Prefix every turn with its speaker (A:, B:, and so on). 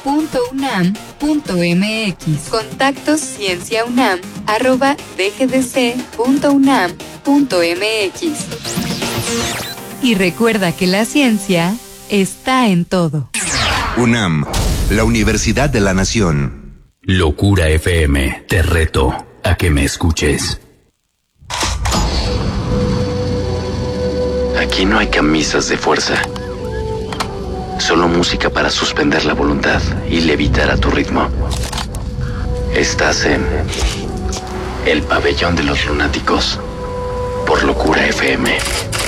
A: Contactos cienciaunam@dgdc.unam.mx. Y recuerda que la ciencia está en todo.
B: UNAM, la Universidad de la Nación.
C: Locura FM, te reto a que me escuches. Aquí no hay camisas de fuerza. Solo música para suspender la voluntad y levitar a tu ritmo. Estás en el pabellón de los lunáticos por Locura FM.